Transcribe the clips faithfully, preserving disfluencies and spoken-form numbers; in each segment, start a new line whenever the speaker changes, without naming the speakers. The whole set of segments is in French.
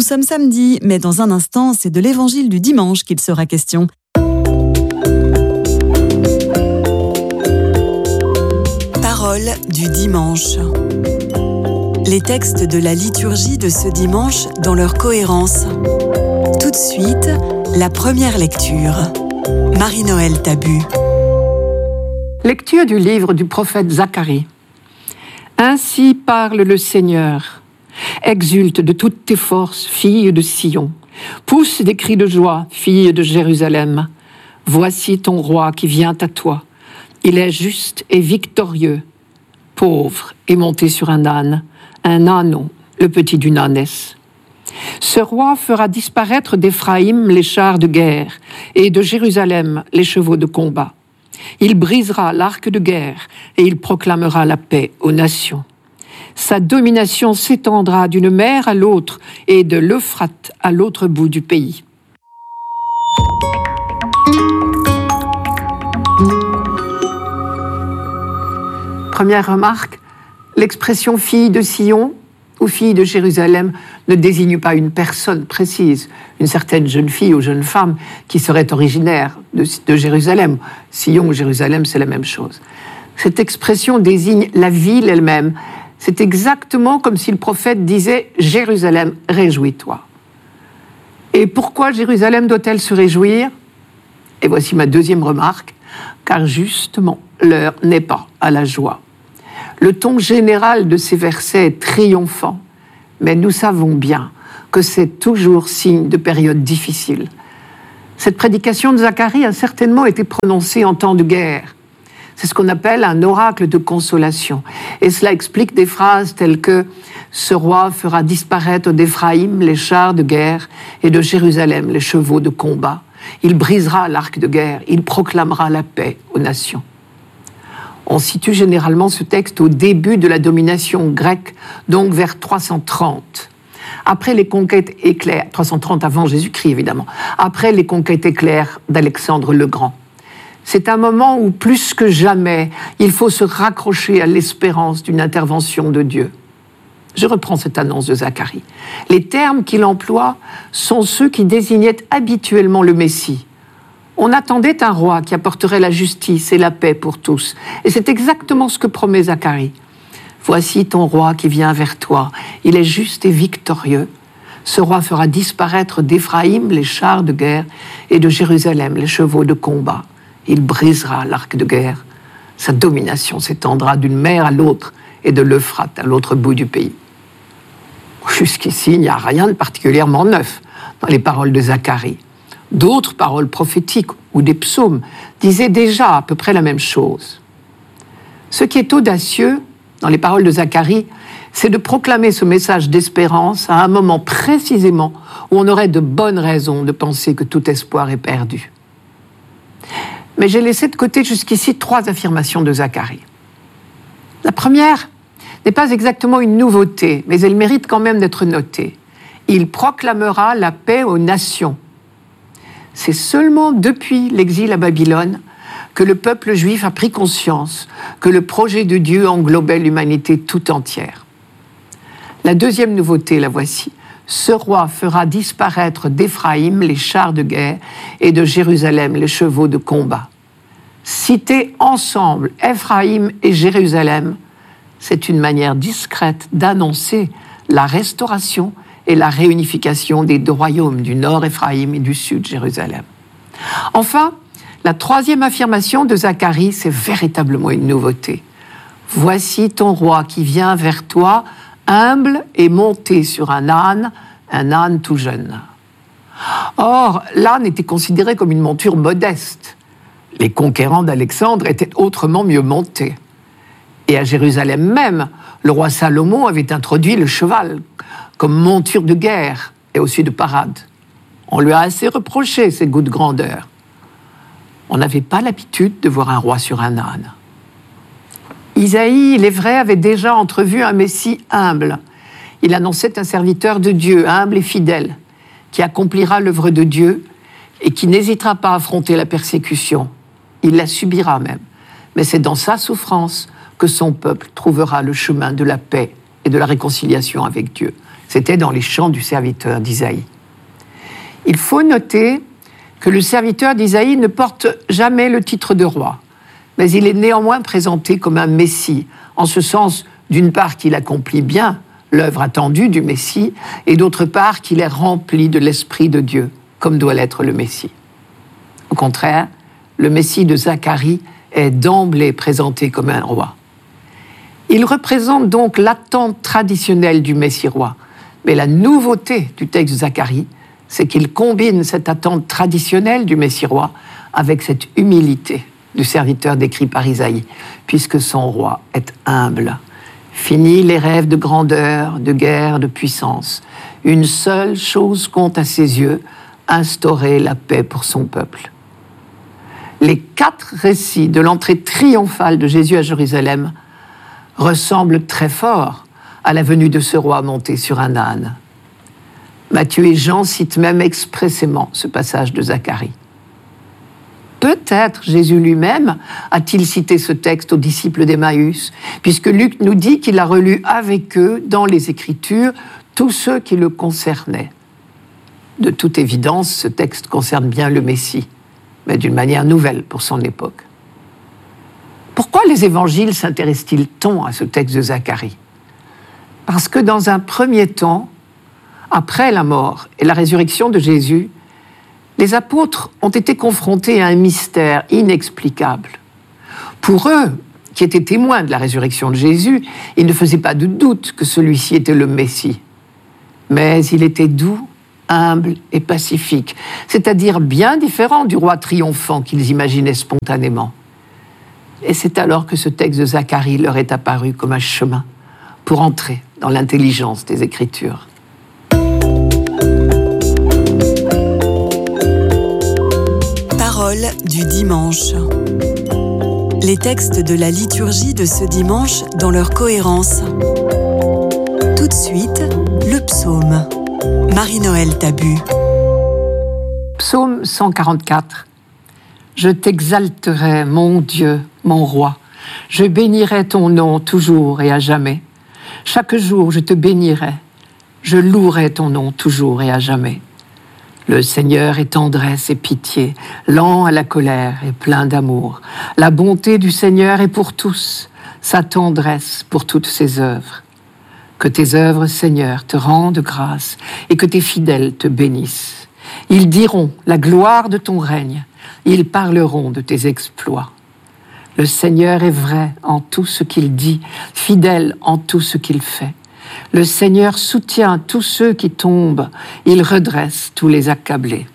sommes samedi, mais dans un instant, c'est de l'évangile du dimanche qu'il sera question. Parole du dimanche. Les textes de la liturgie de ce dimanche dans leur cohérence. Tout de suite, la première lecture. Marie-Noël Tabu.
Lecture du livre du prophète Zacharie. Ainsi parle le Seigneur. Exulte de toutes tes forces, fille de Sion. Pousse des cris de joie, fille de Jérusalem. Voici ton roi qui vient à toi. Il est juste et victorieux, pauvre et monté sur un âne, un ânon, le petit d'une ânesse. Ce roi fera disparaître d'Éphraïm les chars de guerre et de Jérusalem les chevaux de combat. Il brisera l'arc de guerre et il proclamera la paix aux nations. Sa domination s'étendra d'une mer à l'autre et de l'Euphrate à l'autre bout du pays. Première remarque, l'expression « fille de Sion » ou « fille de Jérusalem » ne désigne pas une personne précise, une certaine jeune fille ou jeune femme qui serait originaire de, de Jérusalem. Sion ou Jérusalem, c'est la même chose. Cette expression désigne la ville elle-même. C'est exactement comme si le prophète disait « Jérusalem, réjouis-toi ». Et pourquoi Jérusalem doit-elle se réjouir ? Et voici ma deuxième remarque, car justement, l'heure n'est pas à la joie. Le ton général de ces versets est triomphant, mais nous savons bien que c'est toujours signe de périodes difficiles. Cette prédication de Zacharie a certainement été prononcée en temps de guerre. C'est ce qu'on appelle un oracle de consolation. Et cela explique des phrases telles que « Ce roi fera disparaître d'Éphraïm les chars de guerre et de Jérusalem les chevaux de combat. Il brisera l'arc de guerre, il proclamera la paix aux nations. » On situe généralement ce texte au début de la domination grecque, donc vers trois cent trente. Après les conquêtes éclairs, trois cent trente avant Jésus-Christ évidemment, après les conquêtes éclairs d'Alexandre le Grand. C'est un moment où, plus que jamais, il faut se raccrocher à l'espérance d'une intervention de Dieu. Je reprends cette annonce de Zacharie. Les termes qu'il emploie sont ceux qui désignaient habituellement le Messie. On attendait un roi qui apporterait la justice et la paix pour tous. Et c'est exactement ce que promet Zacharie. Voici ton roi qui vient vers toi. Il est juste et victorieux. Ce roi fera disparaître d'Éphraïm les chars de guerre et de Jérusalem les chevaux de combat. Il brisera l'arc de guerre. Sa domination s'étendra d'une mer à l'autre et de l'Euphrate à l'autre bout du pays. Jusqu'ici, il n'y a rien de particulièrement neuf dans les paroles de Zacharie. D'autres paroles prophétiques ou des psaumes disaient déjà à peu près la même chose. Ce qui est audacieux dans les paroles de Zacharie, c'est de proclamer ce message d'espérance à un moment précisément où on aurait de bonnes raisons de penser que tout espoir est perdu. Mais j'ai laissé de côté jusqu'ici trois affirmations de Zacharie. La première n'est pas exactement une nouveauté, mais elle mérite quand même d'être notée. Il proclamera la paix aux nations. C'est seulement depuis l'exil à Babylone que le peuple juif a pris conscience que le projet de Dieu englobait l'humanité tout entière. La deuxième nouveauté, la voici. Ce roi fera disparaître d'Éphraïm les chars de guerre et de Jérusalem les chevaux de combat. Citer ensemble Éphraïm et Jérusalem, c'est une manière discrète d'annoncer la restauration et la réunification des deux royaumes du nord Éphraïm et du sud Jérusalem. Enfin, la troisième affirmation de Zacharie, c'est véritablement une nouveauté. Voici ton roi qui vient vers toi, humble et monté sur un âne, un âne tout jeune. Or, l'âne était considéré comme une monture modeste. Les conquérants d'Alexandre étaient autrement mieux montés. Et à Jérusalem même, le roi Salomon avait introduit le cheval comme monture de guerre et aussi de parade. On lui a assez reproché ses goûts de grandeur. On n'avait pas l'habitude de voir un roi sur un âne. Isaïe, il est vrai, avait déjà entrevu un Messie humble. Il annonçait un serviteur de Dieu, humble et fidèle, qui accomplira l'œuvre de Dieu et qui n'hésitera pas à affronter la persécution. Il la subira même. Mais c'est dans sa souffrance que son peuple trouvera le chemin de la paix et de la réconciliation avec Dieu. C'était dans les chants du serviteur d'Isaïe. Il faut noter que le serviteur d'Isaïe ne porte jamais le titre de roi, mais il est néanmoins présenté comme un Messie, en ce sens, d'une part, qu'il accomplit bien l'œuvre attendue du Messie, et d'autre part, qu'il est rempli de l'Esprit de Dieu, comme doit l'être le Messie. Au contraire, le Messie de Zacharie est d'emblée présenté comme un roi. Il représente donc l'attente traditionnelle du Messie-roi, mais la nouveauté du texte de Zacharie, c'est qu'il combine cette attente traditionnelle du Messie-roi avec cette humilité du serviteur décrit par Isaïe, puisque son roi est humble. Fini les rêves de grandeur, de guerre, de puissance. Une seule chose compte à ses yeux, instaurer la paix pour son peuple. Les quatre récits de l'entrée triomphale de Jésus à Jérusalem ressemblent très fort à la venue de ce roi monté sur un âne. Matthieu et Jean citent même expressément ce passage de Zacharie. Peut-être Jésus lui-même a-t-il cité ce texte aux disciples d'Emmaüs, puisque Luc nous dit qu'il a relu avec eux, dans les Écritures, tous ceux qui le concernaient. De toute évidence, ce texte concerne bien le Messie, mais d'une manière nouvelle pour son époque. Pourquoi les évangiles s'intéressent-ils tant à ce texte de Zacharie ? Parce que dans un premier temps, après la mort et la résurrection de Jésus, les apôtres ont été confrontés à un mystère inexplicable. Pour eux, qui étaient témoins de la résurrection de Jésus, il ne faisait pas de doute que celui-ci était le Messie. Mais il était doux, humble et pacifique, c'est-à-dire bien différent du roi triomphant qu'ils imaginaient spontanément. Et c'est alors que ce texte de Zacharie leur est apparu comme un chemin pour entrer dans l'intelligence des Écritures.
Parole du dimanche. Les textes de la liturgie de ce dimanche dans leur cohérence. Tout de suite, le psaume. Marie-Noël Tabu.
Psaume cent quarante-quatre. Je t'exalterai, mon Dieu, mon roi. Je bénirai ton nom toujours et à jamais. Chaque jour, je te bénirai. Je louerai ton nom toujours et à jamais. Le Seigneur est tendresse et pitié, lent à la colère et plein d'amour. La bonté du Seigneur est pour tous, sa tendresse pour toutes ses œuvres. Que tes œuvres, Seigneur, te rendent grâce et que tes fidèles te bénissent. Ils diront la gloire de ton règne, ils parleront de tes exploits. Le Seigneur est vrai en tout ce qu'il dit, fidèle en tout ce qu'il fait. Le Seigneur soutient tous ceux qui tombent, il redresse tous les accablés.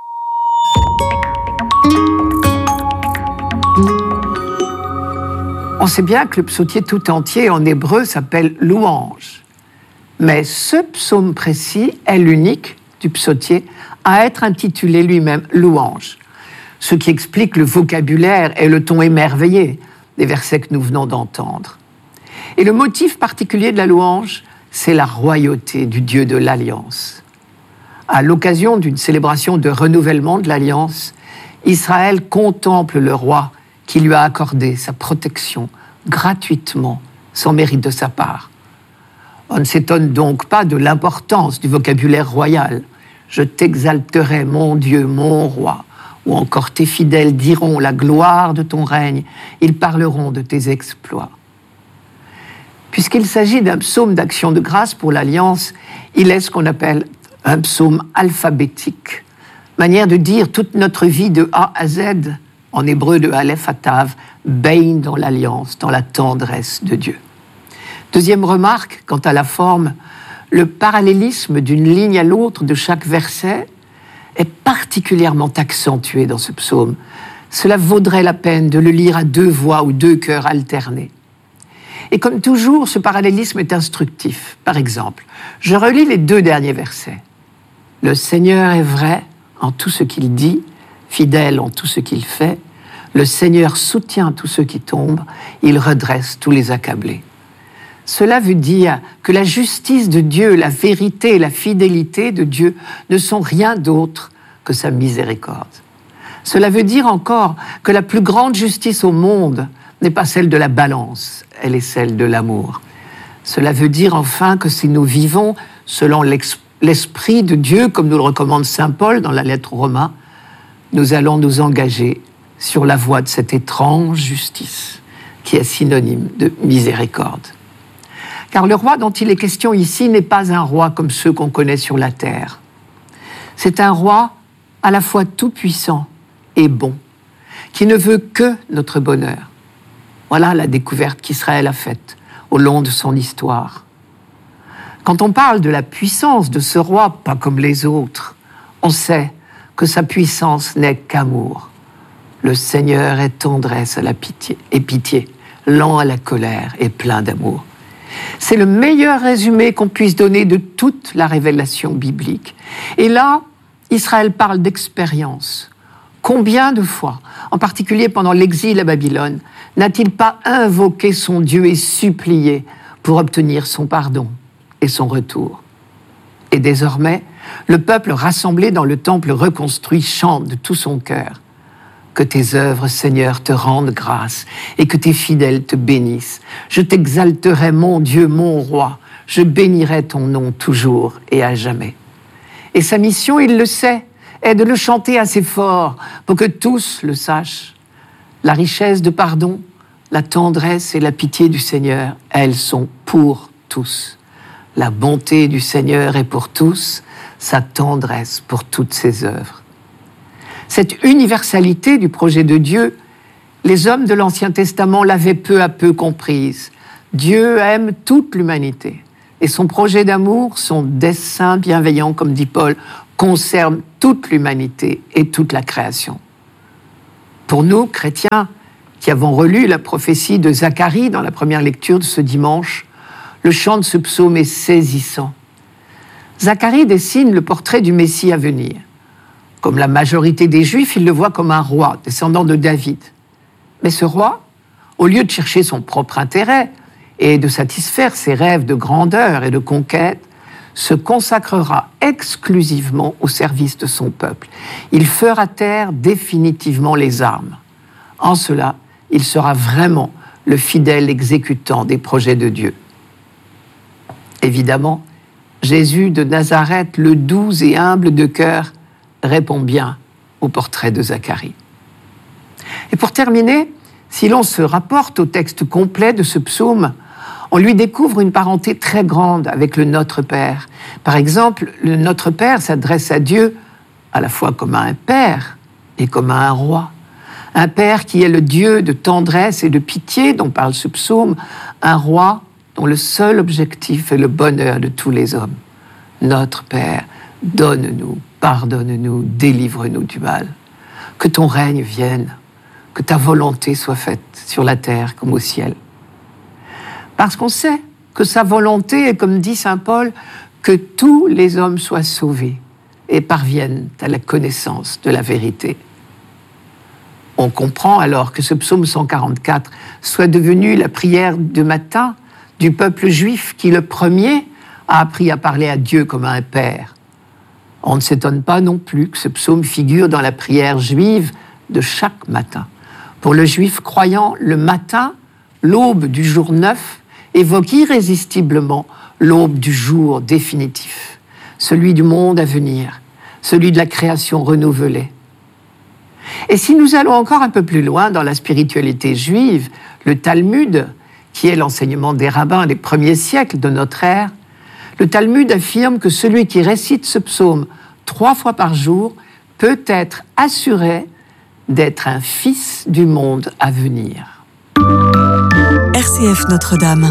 On sait bien que le psautier tout entier en hébreu s'appelle louange. Mais ce psaume précis est l'unique du psautier à être intitulé lui-même louange. Ce qui explique le vocabulaire et le ton émerveillé des versets que nous venons d'entendre. Et le motif particulier de la louange, c'est la royauté du Dieu de l'Alliance. À l'occasion d'une célébration de renouvellement de l'Alliance, Israël contemple le roi qui lui a accordé sa protection gratuitement, sans mérite de sa part. On ne s'étonne donc pas de l'importance du vocabulaire royal. Je t'exalterai, mon Dieu, mon roi. Ou encore tes fidèles diront la gloire de ton règne. Ils parleront de tes exploits. Puisqu'il s'agit d'un psaume d'action de grâce pour l'Alliance, il est ce qu'on appelle un psaume alphabétique. Manière de dire toute notre vie de A à Z, en hébreu de Aleph à Tav, baigne dans l'Alliance, dans la tendresse de Dieu. Deuxième remarque, quant à la forme, le parallélisme d'une ligne à l'autre de chaque verset est particulièrement accentué dans ce psaume. Cela vaudrait la peine de le lire à deux voix ou deux chœurs alternés. Et comme toujours, ce parallélisme est instructif. Par exemple, je relis les deux derniers versets. Le Seigneur est vrai en tout ce qu'il dit, fidèle en tout ce qu'il fait. Le Seigneur soutient tous ceux qui tombent, il redresse tous les accablés. Cela veut dire que la justice de Dieu, la vérité et la fidélité de Dieu ne sont rien d'autre que sa miséricorde. Cela veut dire encore que la plus grande justice au monde n'est pas celle de la balance, elle est celle de l'amour. Cela veut dire enfin que si nous vivons selon l'esprit de Dieu, comme nous le recommande saint Paul dans la lettre aux Romains, nous allons nous engager sur la voie de cette étrange justice qui est synonyme de miséricorde. Car le roi dont il est question ici n'est pas un roi comme ceux qu'on connaît sur la terre. C'est un roi à la fois tout-puissant et bon, qui ne veut que notre bonheur. Voilà la découverte qu'Israël a faite au long de son histoire. Quand on parle de la puissance de ce roi, pas comme les autres, on sait que sa puissance n'est qu'amour. Le Seigneur est tendresse à la pitié, et pitié, lent à la colère et plein d'amour. C'est le meilleur résumé qu'on puisse donner de toute la révélation biblique. Et là, Israël parle d'expérience. Combien de fois, en particulier pendant l'exil à Babylone, n'a-t-il pas invoqué son Dieu et supplié pour obtenir son pardon et son retour? Et désormais, le peuple rassemblé dans le temple reconstruit chante de tout son cœur. Que tes œuvres, Seigneur, te rendent grâce et que tes fidèles te bénissent. Je t'exalterai, mon Dieu, mon roi. Je bénirai ton nom toujours et à jamais. Et sa mission, il le sait, est de le chanter assez fort pour que tous le sachent. La richesse de pardon, la tendresse et la pitié du Seigneur, elles sont pour tous. La bonté du Seigneur est pour tous, sa tendresse pour toutes ses œuvres. Cette universalité du projet de Dieu, les hommes de l'Ancien Testament l'avaient peu à peu comprise. Dieu aime toute l'humanité et son projet d'amour, son dessein bienveillant, comme dit Paul, concerne toute l'humanité et toute la création. Pour nous, chrétiens, qui avons relu la prophétie de Zacharie dans la première lecture de ce dimanche, le chant de ce psaume est saisissant. Zacharie dessine le portrait du Messie à venir. Comme la majorité des Juifs, il le voit comme un roi, descendant de David. Mais ce roi, au lieu de chercher son propre intérêt et de satisfaire ses rêves de grandeur et de conquête, se consacrera exclusivement au service de son peuple. Il fera taire définitivement les armes. En cela, il sera vraiment le fidèle exécutant des projets de Dieu. Évidemment, Jésus de Nazareth, le doux et humble de cœur, répond bien au portrait de Zacharie. Et pour terminer, si l'on se rapporte au texte complet de ce psaume, on lui découvre une parenté très grande avec le Notre Père. Par exemple, le Notre Père s'adresse à Dieu à la fois comme à un père et comme à un roi. Un père qui est le Dieu de tendresse et de pitié dont parle ce psaume, un roi dont le seul objectif est le bonheur de tous les hommes. Notre Père, donne-nous, pardonne-nous, délivre-nous du mal. Que ton règne vienne, que ta volonté soit faite sur la terre comme au ciel. Parce qu'on sait que sa volonté est, comme dit saint Paul, que tous les hommes soient sauvés et parviennent à la connaissance de la vérité. On comprend alors que ce psaume cent quarante-quatre soit devenu la prière de matin du peuple juif qui, le premier, a appris à parler à Dieu comme à un père. On ne s'étonne pas non plus que ce psaume figure dans la prière juive de chaque matin. Pour le juif croyant, le matin, l'aube du jour neuf, évoque irrésistiblement l'aube du jour définitif, celui du monde à venir, celui de la création renouvelée. Et si nous allons encore un peu plus loin dans la spiritualité juive, le Talmud, qui est l'enseignement des rabbins des premiers siècles de notre ère, le Talmud affirme que celui qui récite ce psaume trois fois par jour peut être assuré d'être un fils du monde à venir.
R C F Notre-Dame.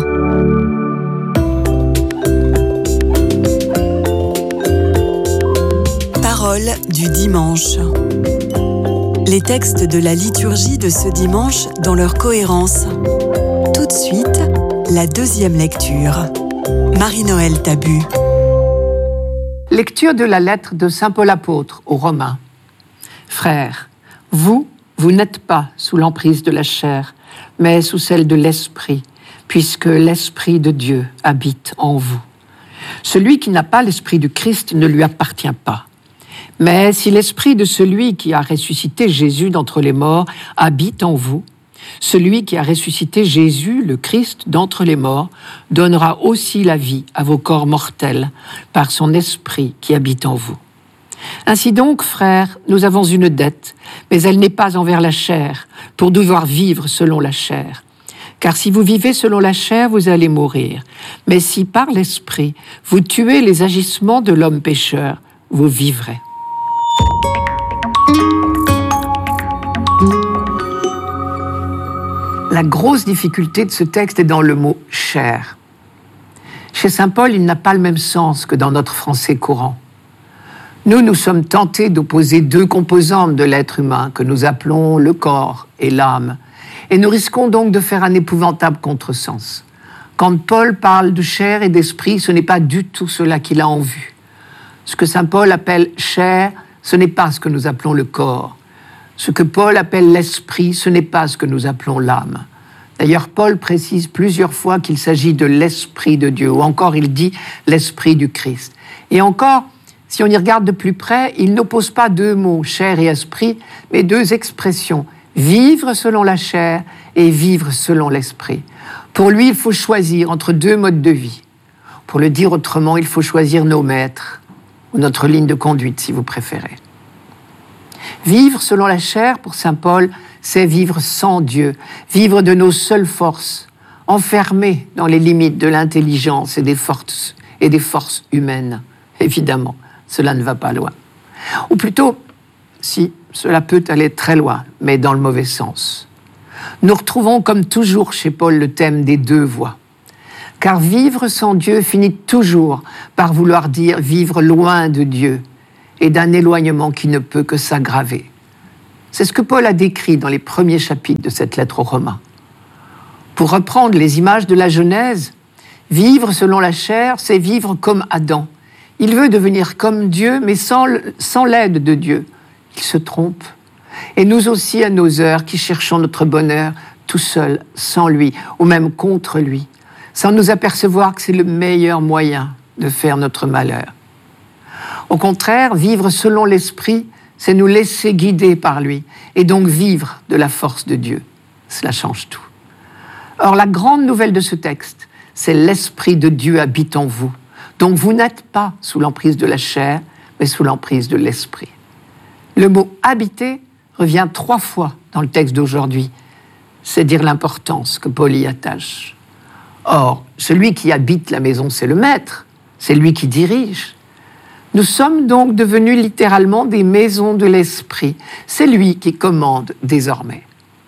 Parole du dimanche. Les textes de la liturgie de ce dimanche dans leur cohérence. Tout de suite, la deuxième lecture. Marie-Noël Tabu.
Lecture de la lettre de saint Paul apôtre aux Romains. Frères, vous, vous n'êtes pas sous l'emprise de la chair, mais sous celle de l'Esprit, puisque l'Esprit de Dieu habite en vous. Celui qui n'a pas l'Esprit du Christ ne lui appartient pas. Mais si l'Esprit de celui qui a ressuscité Jésus d'entre les morts habite en vous, Celui qui a ressuscité Jésus, le Christ, d'entre les morts, donnera aussi la vie à vos corps mortels par son esprit qui habite en vous. Ainsi donc, frères, nous avons une dette, mais elle n'est pas envers la chair, pour devoir vivre selon la chair. Car si vous vivez selon la chair, vous allez mourir. Mais si par l'esprit, vous tuez les agissements de l'homme pécheur, vous vivrez. La grosse difficulté de ce texte est dans le mot « chair ». Chez saint Paul, il n'a pas le même sens que dans notre français courant. Nous, nous sommes tentés d'opposer deux composantes de l'être humain que nous appelons le corps et l'âme, et nous risquons donc de faire un épouvantable contresens. Quand Paul parle de chair et d'esprit, ce n'est pas du tout cela qu'il a en vue. Ce que saint Paul appelle chair, ce n'est pas ce que nous appelons le corps. Ce que Paul appelle l'esprit, ce n'est pas ce que nous appelons l'âme. D'ailleurs, Paul précise plusieurs fois qu'il s'agit de l'esprit de Dieu, ou encore il dit l'esprit du Christ. Et encore, si on y regarde de plus près, il n'oppose pas deux mots, chair et esprit, mais deux expressions, vivre selon la chair et vivre selon l'esprit. Pour lui, il faut choisir entre deux modes de vie. Pour le dire autrement, il faut choisir nos maîtres, ou notre ligne de conduite, si vous préférez. Vivre selon la chair, pour saint Paul, c'est vivre sans Dieu, vivre de nos seules forces, enfermés dans les limites de l'intelligence et des forces, et des forces humaines. Évidemment, cela ne va pas loin. Ou plutôt, si, cela peut aller très loin, mais dans le mauvais sens. Nous retrouvons comme toujours chez Paul le thème des deux voies. Car vivre sans Dieu finit toujours par vouloir dire vivre loin de Dieu et d'un éloignement qui ne peut que s'aggraver. C'est ce que Paul a décrit dans les premiers chapitres de cette lettre aux Romains. Pour reprendre les images de la Genèse, vivre selon la chair, c'est vivre comme Adam. Il veut devenir comme Dieu, mais sans, sans l'aide de Dieu. Il se trompe. Et nous aussi, à nos heures, qui cherchons notre bonheur tout seuls, sans lui, ou même contre lui, sans nous apercevoir que c'est le meilleur moyen de faire notre malheur. Au contraire, vivre selon l'esprit, c'est nous laisser guider par lui, et donc vivre de la force de Dieu. Cela change tout. Or, la grande nouvelle de ce texte, c'est l'esprit de Dieu habite en vous. Donc vous n'êtes pas sous l'emprise de la chair, mais sous l'emprise de l'esprit. Le mot « habiter » revient trois fois dans le texte d'aujourd'hui. C'est dire l'importance que Paul y attache. Or, celui qui habite la maison, c'est le maître, c'est lui qui dirige. Nous sommes donc devenus littéralement des maisons de l'esprit. C'est lui qui commande désormais.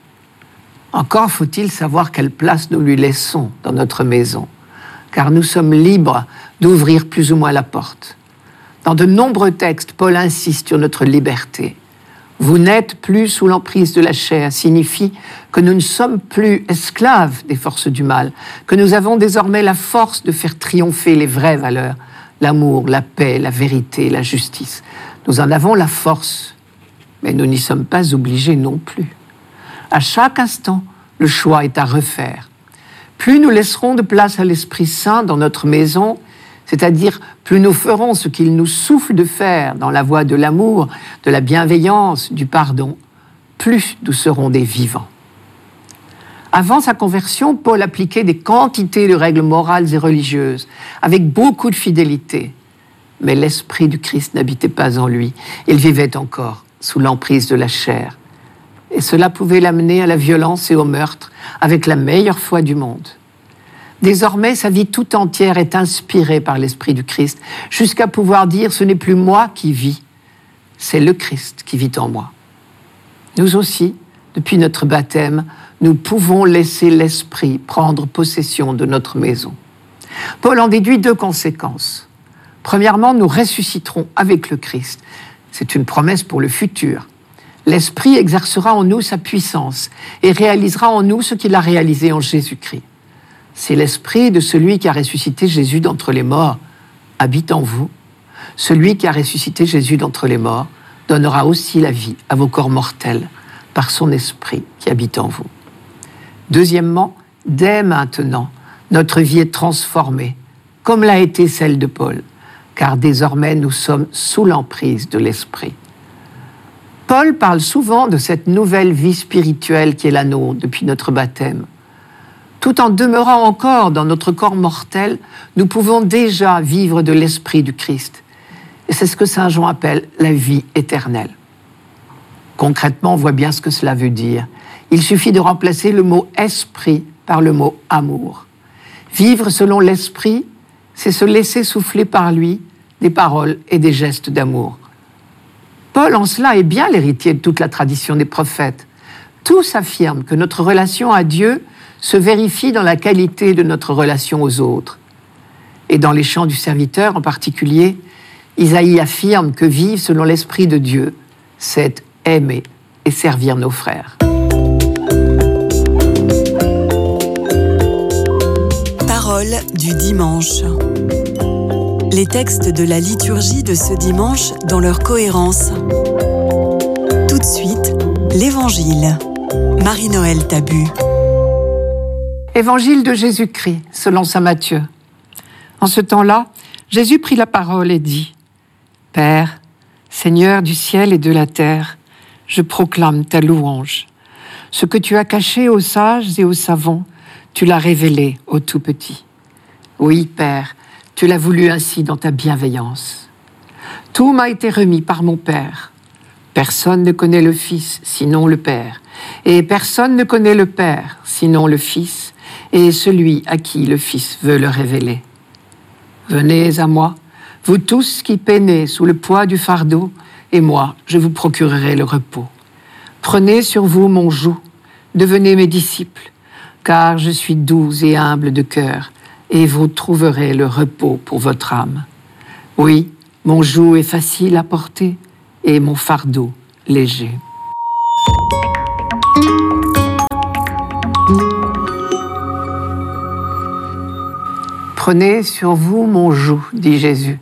Encore faut-il savoir quelle place nous lui laissons dans notre maison, car nous sommes libres d'ouvrir plus ou moins la porte. Dans de nombreux textes, Paul insiste sur notre liberté. Vous n'êtes plus sous l'emprise de la chair signifie que nous ne sommes plus esclaves des forces du mal, que nous avons désormais la force de faire triompher les vraies valeurs, l'amour, la paix, la vérité, la justice. Nous en avons la force, mais nous n'y sommes pas obligés non plus. À chaque instant, le choix est à refaire. Plus nous laisserons de place à l'Esprit Saint dans notre maison, c'est-à-dire plus nous ferons ce qu'il nous souffle de faire dans la voie de l'amour, de la bienveillance, du pardon, plus nous serons des vivants. Avant sa conversion, Paul appliquait des quantités de règles morales et religieuses, avec beaucoup de fidélité. Mais l'Esprit du Christ n'habitait pas en lui. Il vivait encore sous l'emprise de la chair. Et cela pouvait l'amener à la violence et au meurtre, avec la meilleure foi du monde. Désormais, sa vie tout entière est inspirée par l'Esprit du Christ, jusqu'à pouvoir dire « ce n'est plus moi qui vis, c'est le Christ qui vit en moi ». Nous aussi, depuis notre baptême, nous pouvons laisser l'Esprit prendre possession de notre maison. Paul en déduit deux conséquences. Premièrement, nous ressusciterons avec le Christ. C'est une promesse pour le futur. L'Esprit exercera en nous sa puissance et réalisera en nous ce qu'il a réalisé en Jésus-Christ. C'est l'Esprit de celui qui a ressuscité Jésus d'entre les morts habite en vous. Celui qui a ressuscité Jésus d'entre les morts donnera aussi la vie à vos corps mortels par son Esprit qui habite en vous. Deuxièmement, dès maintenant, notre vie est transformée, comme l'a été celle de Paul, car désormais nous sommes sous l'emprise de l'Esprit. Paul parle souvent de cette nouvelle vie spirituelle qui est la nôtre depuis notre baptême. Tout en demeurant encore dans notre corps mortel, nous pouvons déjà vivre de l'esprit du Christ. Et c'est ce que saint Jean appelle la vie éternelle. Concrètement, on voit bien ce que cela veut dire. Il suffit de remplacer le mot « esprit » par le mot « amour ». Vivre selon l'esprit, c'est se laisser souffler par lui des paroles et des gestes d'amour. Paul, en cela, est bien l'héritier de toute la tradition des prophètes. Tous affirment que notre relation à Dieu se vérifie dans la qualité de notre relation aux autres. Et dans les chants du serviteur en particulier, Isaïe affirme que vivre selon l'esprit de Dieu, c'est aimer et servir nos frères.
Parole du dimanche. Les textes de la liturgie de ce dimanche dans leur cohérence. Tout de suite, l'Évangile. Marie-Noël Tabu.
Évangile de Jésus-Christ, selon saint Matthieu. En ce temps-là, Jésus prit la parole et dit : « Père, Seigneur du ciel et de la terre, je proclame ta louange. Ce que tu as caché aux sages et aux savants, tu l'as révélé aux tout-petits. Oui, Père, tu l'as voulu ainsi dans ta bienveillance. Tout m'a été remis par mon Père. Personne ne connaît le Fils, sinon le Père. Et personne ne connaît le Père, sinon le Fils, et celui à qui le Fils veut le révéler. Venez à moi, vous tous qui peinez sous le poids du fardeau, et moi, je vous procurerai le repos. Prenez sur vous mon joug, devenez mes disciples, car je suis doux et humble de cœur, et vous trouverez le repos pour votre âme. Oui, mon joug est facile à porter, et mon fardeau léger. Prenez sur vous mon joug, dit Jésus.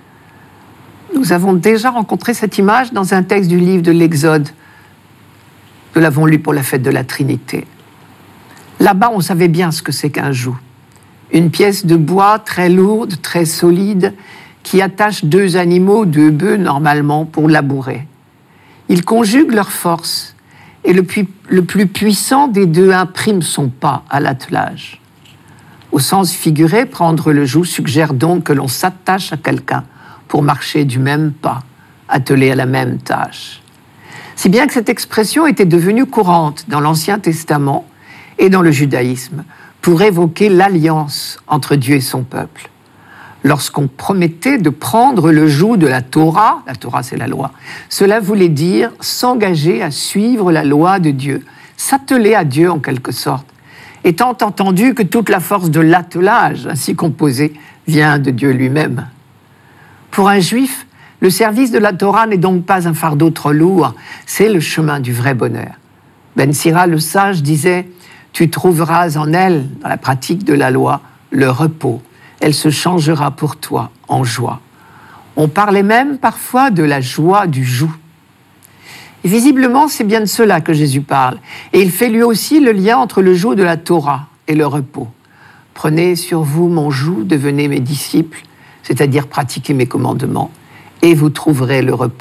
Nous avons déjà rencontré cette image dans un texte du livre de l'Exode. Nous l'avons lu pour la fête de la Trinité. Là-bas, on savait bien ce que c'est qu'un joug. Une pièce de bois très lourde, très solide, qui attache deux animaux, deux bœufs normalement, pour labourer. Ils conjuguent leurs forces et le plus, le plus puissant des deux imprime son pas à l'attelage. Au sens figuré, prendre le joug suggère donc que l'on s'attache à quelqu'un pour marcher du même pas, attelé à la même tâche. Si bien que cette expression était devenue courante dans l'Ancien Testament et dans le judaïsme pour évoquer l'alliance entre Dieu et son peuple. Lorsqu'on promettait de prendre le joug de la Torah, la Torah c'est la loi, cela voulait dire s'engager à suivre la loi de Dieu, s'atteler à Dieu en quelque sorte, étant entendu que toute la force de l'attelage ainsi composée vient de Dieu lui-même. Pour un juif, le service de la Torah n'est donc pas un fardeau trop lourd, c'est le chemin du vrai bonheur. Ben Sira le sage disait « Tu trouveras en elle, dans la pratique de la loi, le repos. Elle se changera pour toi en joie. » On parlait même parfois de la joie du joug. Et visiblement, c'est bien de cela que Jésus parle. Et il fait lui aussi le lien entre le joug de la Torah et le repos. « Prenez sur vous mon joug, devenez mes disciples, c'est-à-dire pratiquez mes commandements, et vous trouverez le repos. »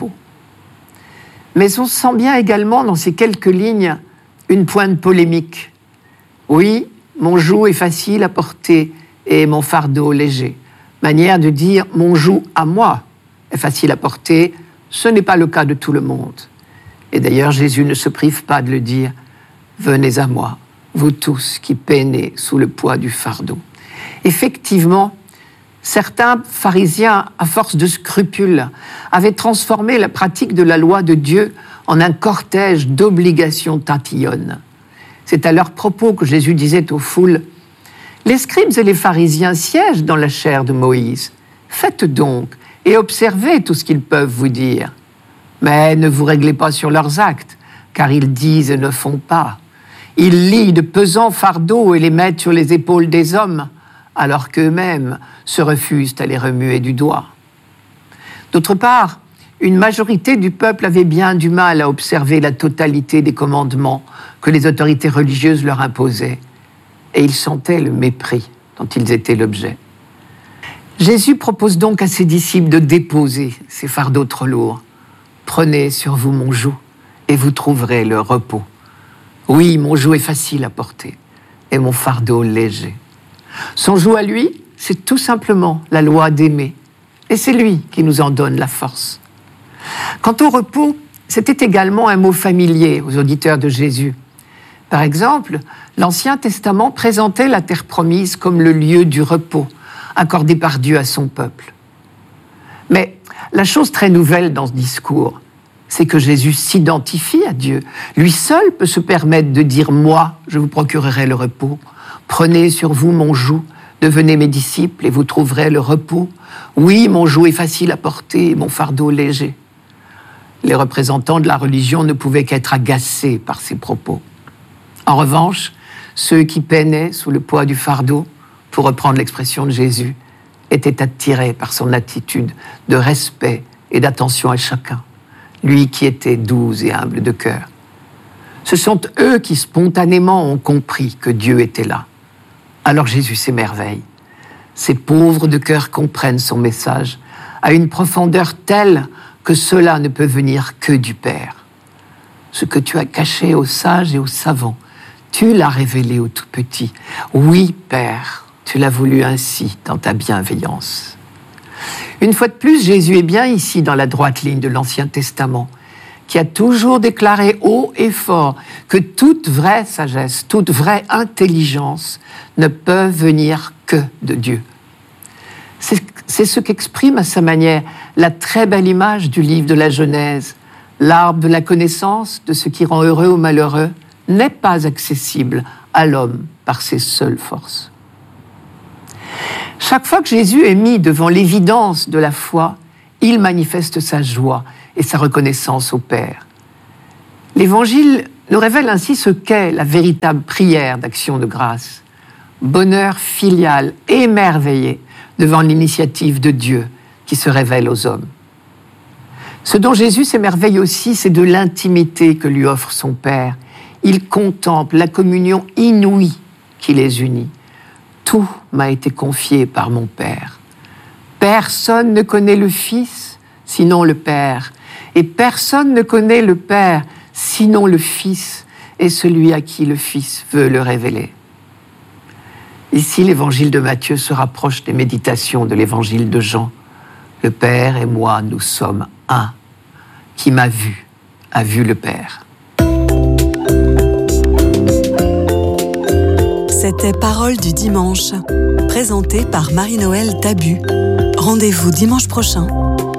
Mais on sent bien également dans ces quelques lignes une pointe polémique. Oui, mon joug est facile à porter et mon fardeau léger. Manière de dire mon joug à moi est facile à porter, ce n'est pas le cas de tout le monde. Et d'ailleurs, Jésus ne se prive pas de le dire. Venez à moi, vous tous qui peinez sous le poids du fardeau. Effectivement, certains pharisiens, à force de scrupules, avaient transformé la pratique de la loi de Dieu en un cortège d'obligations tatillonnes. C'est à leur propos que Jésus disait aux foules « Les scribes et les pharisiens siègent dans la chair de Moïse. Faites donc et observez tout ce qu'ils peuvent vous dire. Mais ne vous réglez pas sur leurs actes, car ils disent et ne font pas. Ils lient de pesants fardeaux et les mettent sur les épaules des hommes, alors qu'eux-mêmes se refusent à les remuer du doigt. » D'autre part, une majorité du peuple avait bien du mal à observer la totalité des commandements que les autorités religieuses leur imposaient, et ils sentaient le mépris dont ils étaient l'objet. Jésus propose donc à ses disciples de déposer ces fardeaux trop lourds. « Prenez sur vous mon joug, et vous trouverez le repos. Oui, mon joug est facile à porter et mon fardeau léger. Son joug à lui, c'est tout simplement la loi d'aimer. Et c'est lui qui nous en donne la force. Quant au repos, c'était également un mot familier aux auditeurs de Jésus. Par exemple, l'Ancien Testament présentait la terre promise comme le lieu du repos, accordé par Dieu à son peuple. Mais la chose très nouvelle dans ce discours, c'est que Jésus s'identifie à Dieu. Lui seul peut se permettre de dire « Moi, je vous procurerai le repos. Prenez sur vous mon joug, devenez mes disciples et vous trouverez le repos. Oui, mon joug est facile à porter et mon fardeau léger. » Les représentants de la religion ne pouvaient qu'être agacés par ces propos. En revanche, ceux qui peinaient sous le poids du fardeau, pour reprendre l'expression de Jésus, étaient attirés par son attitude de respect et d'attention à chacun, lui qui était doux et humble de cœur. Ce sont eux qui spontanément ont compris que Dieu était là. Alors Jésus s'émerveille. Ces pauvres de cœur comprennent son message à une profondeur telle que cela ne peut venir que du Père. Ce que tu as caché aux sages et aux savants, tu l'as révélé aux tout petits. Oui, Père, tu l'as voulu ainsi dans ta bienveillance. Une fois de plus, Jésus est bien ici dans la droite ligne de l'Ancien Testament, qui a toujours déclaré haut et fort que toute vraie sagesse, toute vraie intelligence ne peuvent venir que de Dieu. C'est, c'est ce qu'exprime à sa manière la très belle image du livre de la Genèse. L'arbre de la connaissance de ce qui rend heureux ou malheureux n'est pas accessible à l'homme par ses seules forces. Chaque fois que Jésus est mis devant l'évidence de la foi, il manifeste sa joie et sa reconnaissance au Père. L'Évangile nous révèle ainsi ce qu'est la véritable prière d'action de grâce. Bonheur filial émerveillé devant l'initiative de Dieu qui se révèle aux hommes. Ce dont Jésus s'émerveille aussi, c'est de l'intimité que lui offre son Père. Il contemple la communion inouïe qui les unit. Tout m'a été confié par mon Père. Personne ne connaît le Fils, sinon le Père. Et personne ne connaît le Père, sinon le Fils, et celui à qui le Fils veut le révéler. Ici, l'évangile de Matthieu se rapproche des méditations de l'évangile de Jean. Le Père et moi, nous sommes un. Qui m'a vu, a vu le Père.
C'était Parole du dimanche, présentée par Marie-Noël Tabu. Rendez-vous dimanche prochain.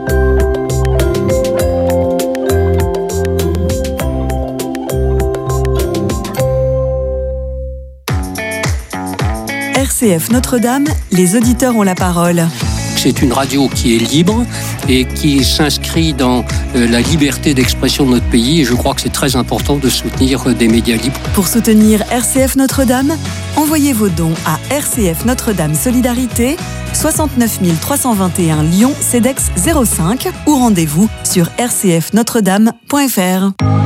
R C F Notre-Dame, les auditeurs ont la parole.
C'est une radio qui est libre et qui s'inscrit dans la liberté d'expression de notre pays. Et je crois que c'est très important de soutenir des médias libres.
Pour soutenir R C F Notre-Dame, envoyez vos dons à R C F Notre-Dame Solidarité, soixante-neuf mille trois cent vingt et un Lyon, CEDEX zéro cinq ou rendez-vous sur r c f notre dame point f r.